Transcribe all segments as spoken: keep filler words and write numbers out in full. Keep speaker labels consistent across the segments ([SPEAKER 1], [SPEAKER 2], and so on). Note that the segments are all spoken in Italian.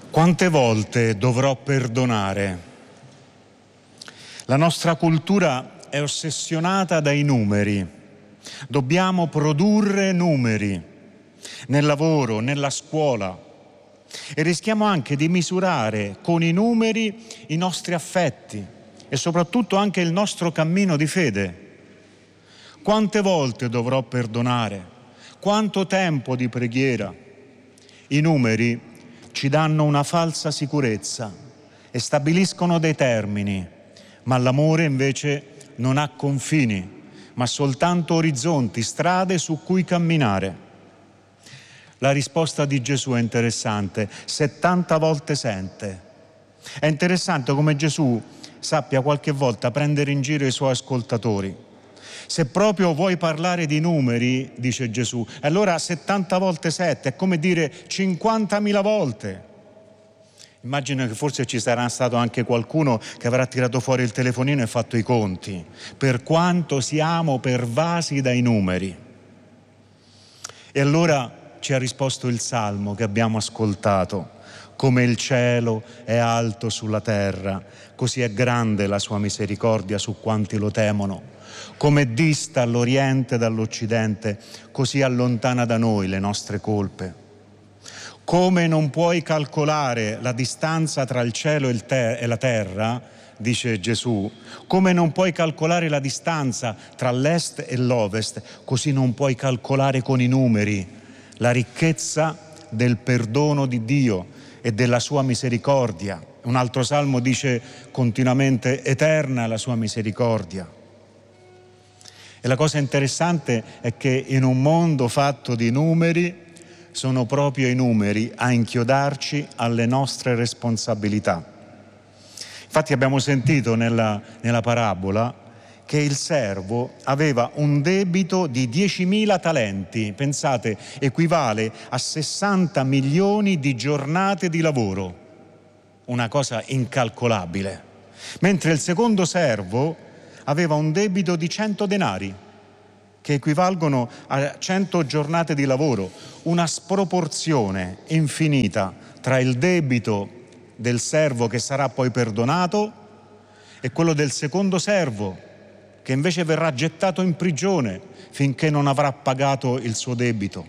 [SPEAKER 1] Quante volte dovrò perdonare? La nostra cultura è ossessionata dai numeri. Dobbiamo produrre numeri nel lavoro, nella scuola, e rischiamo anche di misurare con i numeri i nostri affetti e soprattutto anche il nostro cammino di fede. Quante volte dovrò perdonare? Quanto tempo di preghiera? I numeri ci danno una falsa sicurezza e stabiliscono dei termini, ma l'amore invece non ha confini, ma soltanto orizzonti, strade su cui camminare. La risposta di Gesù è interessante, settanta volte sente. È interessante come Gesù sappia qualche volta prendere in giro i suoi ascoltatori. Se proprio vuoi parlare di numeri, dice Gesù, allora settanta volte sette è come dire cinquantamila volte. Immagino che forse ci sarà stato anche qualcuno che avrà tirato fuori il telefonino e fatto i conti, per quanto siamo pervasi dai numeri. E allora ci ha risposto il Salmo che abbiamo ascoltato: come il cielo è alto sulla terra, così è grande la sua misericordia su quanti lo temono. Come dista l'Oriente dall'Occidente, così allontana da noi le nostre colpe. Come non puoi calcolare la distanza tra il cielo e, il te- e la terra, dice Gesù, come non puoi calcolare la distanza tra l'est e l'ovest, così non puoi calcolare con i numeri la ricchezza del perdono di Dio e della sua misericordia. Un altro salmo dice continuamente: eterna è la sua misericordia. E la cosa interessante è che in un mondo fatto di numeri sono proprio i numeri a inchiodarci alle nostre responsabilità. Infatti abbiamo sentito nella, nella parabola che il servo aveva un debito di diecimila talenti, pensate, equivale a sessanta milioni di giornate di lavoro, una cosa incalcolabile. Mentre il secondo servo aveva un debito di cento denari, che equivalgono a cento giornate di lavoro, una sproporzione infinita tra il debito del servo che sarà poi perdonato e quello del secondo servo, che invece verrà gettato in prigione finché non avrà pagato il suo debito.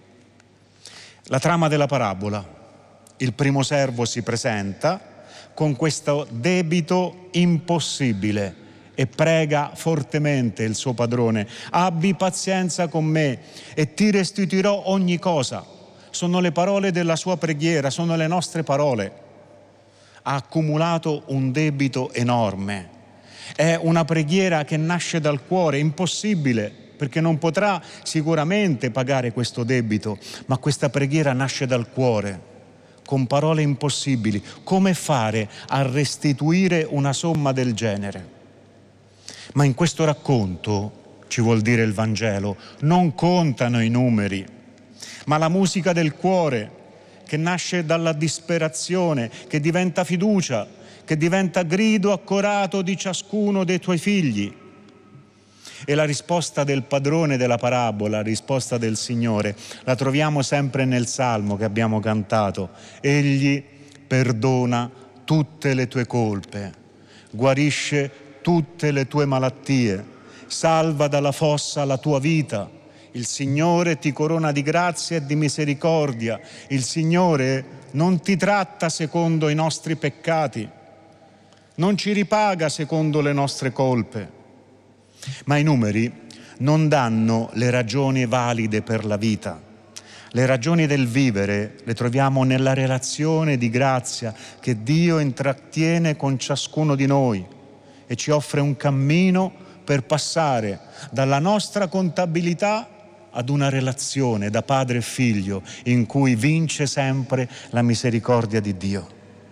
[SPEAKER 1] La trama della parabola: il primo servo si presenta con questo debito impossibile e prega fortemente il suo padrone: abbi pazienza con me e ti restituirò ogni cosa. Sono le parole della sua preghiera, sono le nostre parole. Ha accumulato un debito enorme. È una preghiera che nasce dal cuore, impossibile, perché non potrà sicuramente pagare questo debito, ma questa preghiera nasce dal cuore, con parole impossibili. Come fare a restituire una somma del genere? Ma in questo racconto, ci vuol dire il Vangelo, non contano i numeri, ma la musica del cuore, che nasce dalla disperazione, che diventa fiducia, che diventa grido accorato di ciascuno dei tuoi figli. E la risposta del padrone della parabola, la risposta del Signore, la troviamo sempre nel Salmo che abbiamo cantato: egli perdona tutte le tue colpe, guarisce tutte le tue malattie, salva dalla fossa la tua vita. Il Signore ti corona di grazia e di misericordia. Il Signore non ti tratta secondo i nostri peccati, non ci ripaga secondo le nostre colpe. Ma i numeri non danno le ragioni valide per la vita. Le ragioni del vivere le troviamo nella relazione di grazia che Dio intrattiene con ciascuno di noi e ci offre un cammino per passare dalla nostra contabilità ad una relazione da padre e figlio in cui vince sempre la misericordia di Dio.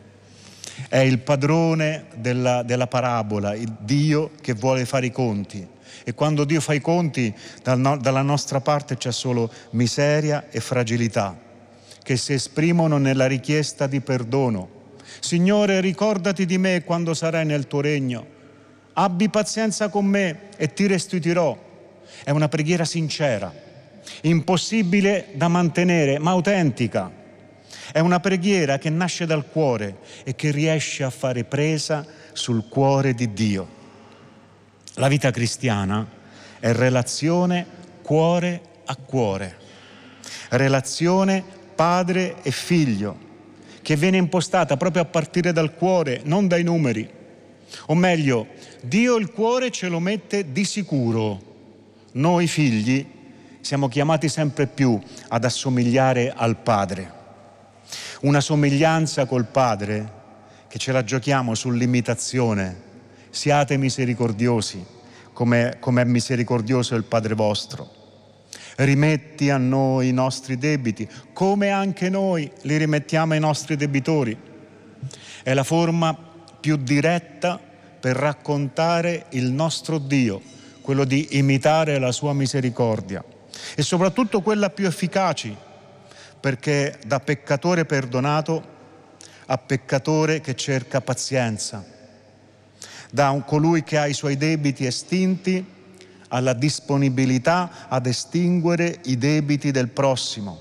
[SPEAKER 1] È il padrone della, della parabola, il Dio che vuole fare i conti. E quando Dio fa i conti, dal no, dalla nostra parte c'è solo miseria e fragilità, che si esprimono nella richiesta di perdono. Signore, ricordati di me quando sarai nel tuo regno. Abbi pazienza con me e ti restituirò. È una preghiera sincera, impossibile da mantenere, ma autentica. È una preghiera che nasce dal cuore e che riesce a fare presa sul cuore di Dio. La vita cristiana è relazione cuore a cuore, relazione padre e figlio, che viene impostata proprio a partire dal cuore, non dai numeri. O meglio, Dio il cuore ce lo mette di sicuro. Noi figli siamo chiamati sempre più ad assomigliare al Padre. Una somiglianza col Padre che ce la giochiamo sull'imitazione. Siate misericordiosi, come, come è misericordioso il Padre vostro. Rimetti a noi i nostri debiti, come anche noi li rimettiamo ai nostri debitori. È la forma più diretta per raccontare il nostro Dio, quello di imitare la sua misericordia, e soprattutto quella più efficace, perché da peccatore perdonato a peccatore che cerca pazienza, da un colui che ha i suoi debiti estinti alla disponibilità ad estinguere i debiti del prossimo.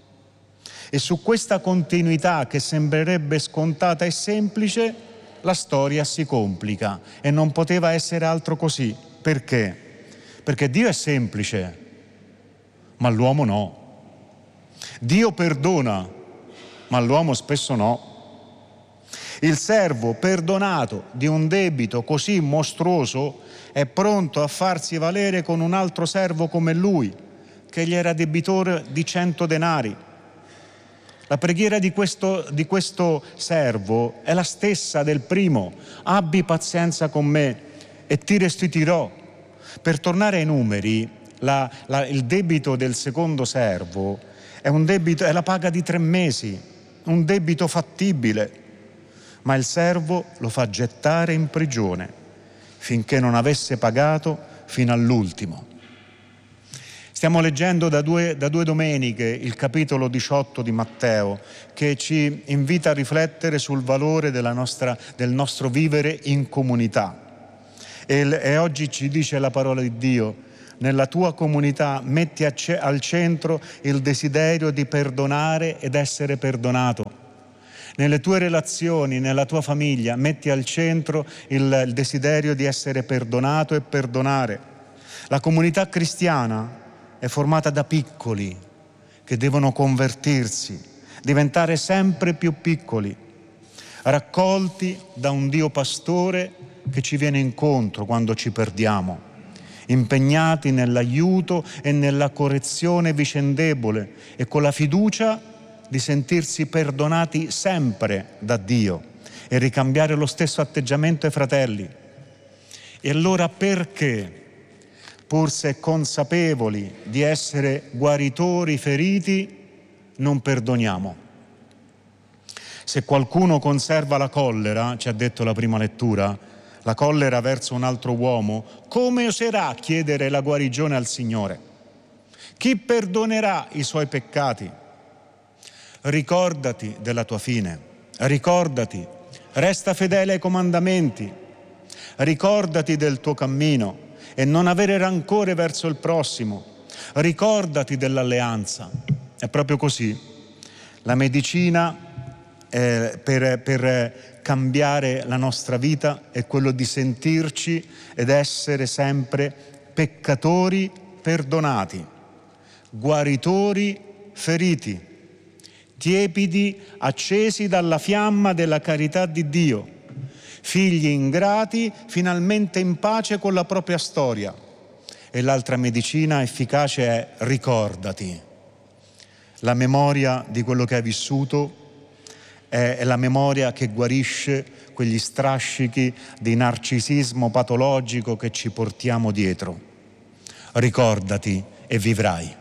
[SPEAKER 1] E su questa continuità, che sembrerebbe scontata e semplice, la storia si complica, e non poteva essere altro così. Perché? Perché Dio è semplice, ma l'uomo no. Dio perdona, ma l'uomo spesso no. Il servo perdonato di un debito così mostruoso è pronto a farsi valere con un altro servo come lui, che gli era debitore di cento denari. La preghiera di questo, di questo servo è la stessa del primo: abbi pazienza con me e ti restituirò. Per tornare ai numeri, la, la, il debito del secondo servo è un debito, è la paga di tre mesi, un debito fattibile, ma il servo lo fa gettare in prigione finché non avesse pagato fino all'ultimo. Stiamo leggendo da due, da due domeniche il capitolo diciotto di Matteo, che ci invita a riflettere sul valore della nostra, del nostro vivere in comunità. E, e oggi ci dice la parola di Dio: nella tua comunità metti a ce- al centro il desiderio di perdonare ed essere perdonato. Nelle tue relazioni, nella tua famiglia, metti al centro il, il desiderio di essere perdonato e perdonare. La comunità cristiana è formata da piccoli che devono convertirsi, diventare sempre più piccoli, raccolti da un Dio pastore che ci viene incontro quando ci perdiamo, impegnati nell'aiuto e nella correzione vicendevole e con la fiducia di sentirsi perdonati sempre da Dio e ricambiare lo stesso atteggiamento ai fratelli. E allora perché, pur se consapevoli di essere guaritori feriti, non perdoniamo? Se qualcuno conserva la collera, ci ha detto la prima lettura, la collera verso un altro uomo, come oserà chiedere la guarigione al Signore? Chi perdonerà i suoi peccati? Ricordati della tua fine, ricordati, resta fedele ai comandamenti, ricordati del tuo cammino e non avere rancore verso il prossimo, ricordati dell'alleanza. È proprio così. La medicina eh, per, per cambiare la nostra vita è quello di sentirci ed essere sempre peccatori perdonati, guaritori feriti, tiepidi, accesi dalla fiamma della carità di Dio, figli ingrati, finalmente in pace con la propria storia. E l'altra medicina efficace è: ricordati. La memoria di quello che hai vissuto è, è la memoria che guarisce quegli strascichi di narcisismo patologico che ci portiamo dietro. Ricordati e vivrai.